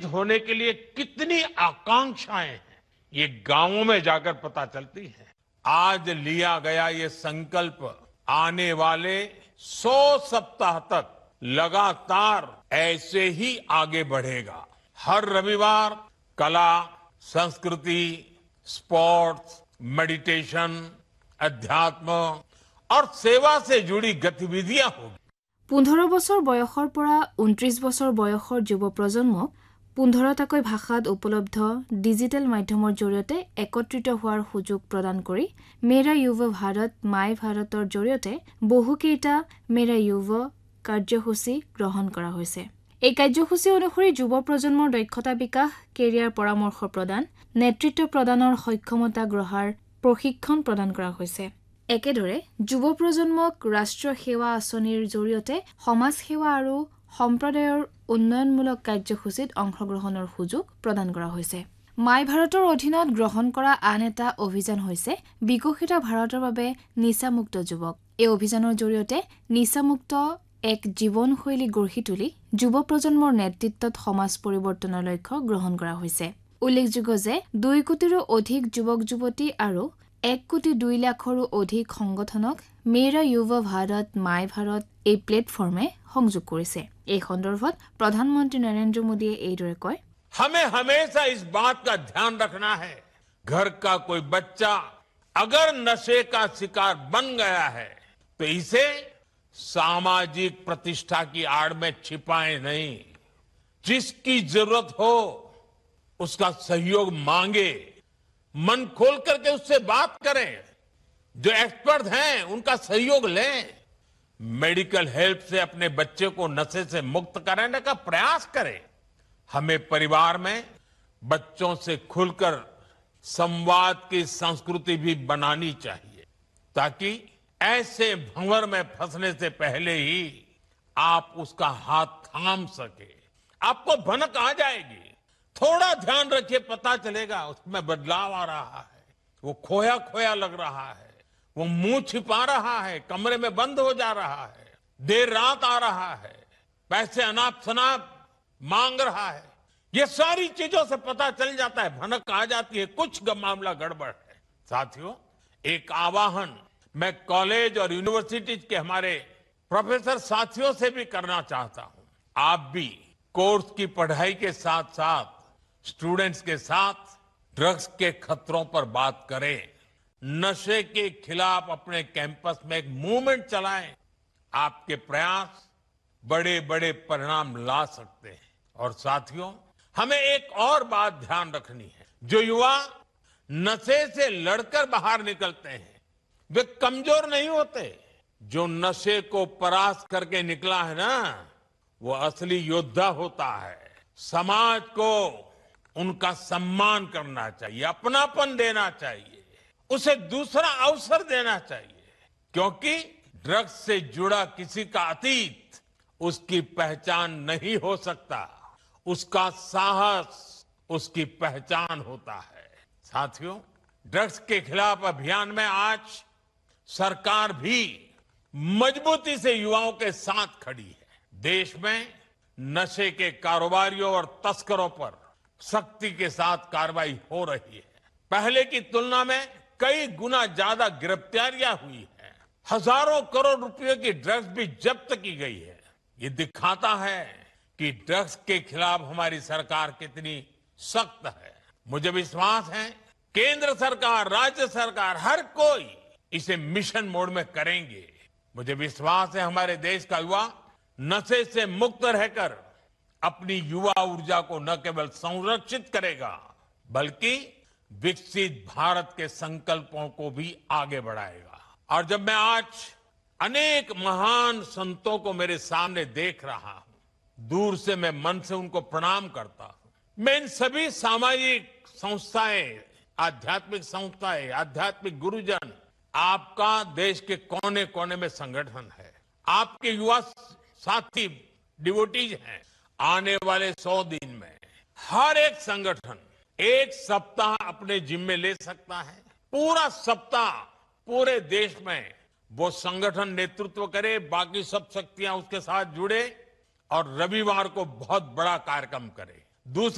होने के लिए कितनी आकांक्षाएं हैं, ये गांवों में जाकर पता चलती है। आज लिया गया ये संकल्प आने वाले 100 सप्ताह तक लगातार ऐसे ही आगे बढ़ेगा। हर रविवार कला, संस्कृति, स्पोर्ट्स, मेडिटेशन, अध्यात्म और सेवा से जुड़ी गतिविधियां होगी। 15 বছৰ বয়সৰ পৰা 29 বছৰ বয়সৰ যুৱ প্ৰজন্মক 15টাকৈ ভাষাত উপলব্ধ ডিজিটেল মাধ্যমৰ জৰিয়তে একত্ৰিত হোৱাৰ সুযোগ প্ৰদান কৰি মেৰা যুৱ ভাৰত মাই ভাৰতৰ জৰিয়তে বহুকেইটা মেৰা যুৱ কাৰ্যসূচী গ্ৰহণ কৰা হৈছে। এই কাৰ্যসূচী অনুসৰি যুৱ প্ৰজন্মৰ দক্ষতা বিকাশ, কেৰিয়াৰ পৰামৰ্শ প্ৰদান, নেতৃত্ব প্ৰদানৰ সক্ষমতা গঢ়াৰ প্ৰশিক্ষণ প্ৰদান কৰা হৈছে। একেদৰে যুৱ প্ৰজন্মক ৰাষ্ট্ৰীয় সেৱা আঁচনিৰ জৰিয়তে সমাজ সেৱা আৰু সম্প্ৰদায়ৰ উন্নয়নমূলক কাৰ্যসূচীত অংশগ্ৰহণৰ সুযোগ প্ৰদান কৰা হৈছে। মাই ভাৰতৰ অধীনত গ্ৰহণ কৰা আন এটা অভিযান হৈছে বিকশিত ভাৰতৰ বাবে নিচামুক্ত যুৱক। এই অভিযানৰ জৰিয়তে নিচামুক্ত এক জীৱনশৈলী গঢ়ি তুলি যুৱ প্ৰজন্মৰ নেতৃত্বত সমাজ পৰিৱৰ্তনৰ লক্ষ্য গ্ৰহণ কৰা হৈছে। উল্লেখযোগ্য যে 2 কোটিৰো অধিক যুৱক যুৱতী আৰু 1 কোটি 2 লাখৰো অধিক সংগঠনক মেৰা যুৱ ভাৰত মাই ভাৰত এই প্লেটফৰ্মে সংযোগ কৰিছে। এই সন্দৰ্ভত প্ৰধানমন্ত্ৰী নৰেন্দ্ৰ মোদীয়ে এইদৰে কয়, हमें हमेशा इस बात का ध्यान रखना है, घर का कोई बच्चा अगर नशे का शिकार बन गया है तो इसे सामाजिक प्रतिष्ठा की आड़ में छिपाए नहीं। जिसकी जरूरत हो उसका सहयोग मांगे, मन खोल करके उससे बात करें, जो एक्सपर्ट हैं उनका सहयोग लें, मेडिकल हेल्प से अपने बच्चे को नशे से मुक्त कराने का प्रयास करें। हमें परिवार में बच्चों से खुलकर संवाद की संस्कृति भी बनानी चाहिए, ताकि ऐसे भंवर में फंसने से पहले ही आप उसका हाथ थाम सके। आपको भनक आ जाएगी, थोड़ा ध्यान रखिए, पता चलेगा उसमें बदलाव आ रहा है, वो खोया खोया लग रहा है, वो मुंह छिपा रहा है, कमरे में बंद हो जा रहा है, देर रात आ रहा है, पैसे अनाप शनाप मांग रहा है। ये सारी चीजों से पता चल जाता है, भनक आ जाती है, कुछ मामला गड़बड़ है। साथियों, एक आवाहन मैं कॉलेज और यूनिवर्सिटीज के हमारे प्रोफेसर साथियों से भी करना चाहता हूं। आप भी कोर्स की पढ़ाई के साथ साथ स्टूडेंट्स के साथ ड्रग्स के खतरों पर बात करें, नशे के खिलाफ अपने कैंपस में एक मूवमेंट चलाएं। आपके प्रयास बड़े बड़े परिणाम ला सकते हैं। और साथियों, हमें एक और बात ध्यान रखनी है, जो युवा नशे से लड़कर बाहर निकलते हैं वे कमजोर नहीं होते। जो नशे को परास्त करके निकला है ना, वो असली योद्धा होता है। समाज को उनका सम्मान करना चाहिए, अपनापन देना चाहिए, उसे दूसरा अवसर देना चाहिए, क्योंकि ड्रग्स से जुड़ा किसी का अतीत उसकी पहचान नहीं हो सकता, उसका साहस उसकी पहचान होता है। साथियों, ड्रग्स के खिलाफ अभियान में आज सरकार भी मजबूती से युवाओं के साथ खड़ी है। देश में नशे के कारोबारियों और तस्करों पर सख्ती के साथ कार्रवाई हो रही है। पहले की तुलना में कई गुना ज्यादा गिरफ्तारियां हुई है। हजारों करोड़ रुपए की ड्रग्स भी जब्त की गई है। ये दिखाता है कि ड्रग्स के खिलाफ हमारी सरकार कितनी सख्त है। मुझे विश्वास है केंद्र सरकार, राज्य सरकार, हर कोई इसे मिशन मोड में करेंगे। मुझे विश्वास है हमारे देश का युवा नशे से मुक्त रहकर अपनी युवा ऊर्जा को न केवल संरक्षित करेगा, बल्कि विकसित भारत के संकल्पों को भी आगे बढ़ाएगा। और जब मैं आज अनेक महान संतों को मेरे सामने देख रहा हूं, दूर से मैं मन से उनको प्रणाम करता हूं। मैं इन सभी सामाजिक संस्थाएं, आध्यात्मिक संस्थाएं, आध्यात्मिक गुरुजन, आपका देश के कोने कोने में संगठन है, आपके युवा साथी डिवोटीज हैं। आने वाले 100 दिन में हर एक संगठन एक सप्ताह अपने जिम्मे ले सकता है। पूरा सप्ताह पूरे देश में वो संगठन नेतृत्व करे, बाकी सब शक्तियां उसके साथ जुड़े और रविवार को बहुत बड़ा कार्यक्रम करे। दूसरा